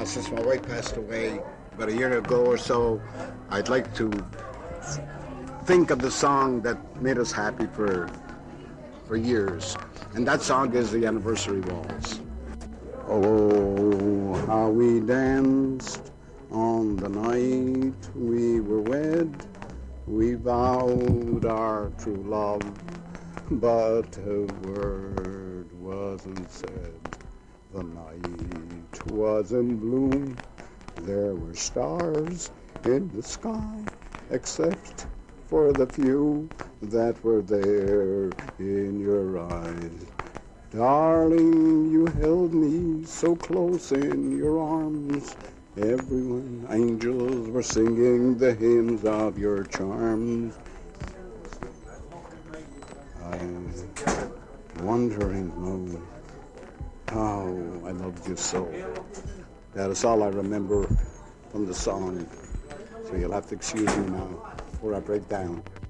since my wife passed away about a year ago or so, I'd like to think of the song that made us happy for years. And that song is the Anniversary Waltz. Oh, how we danced on the night we were wed. We vowed our true love, but a word wasn't said. The night was in bloom. There were stars in the sky, except for the few that were there in your eyes. Darling, you held me so close in your arms. Everyone, angels were singing the hymns of your charms. I'm wondering, Moon, how I loved you so. That is all I remember from the song. So you'll have to excuse me now before I break down.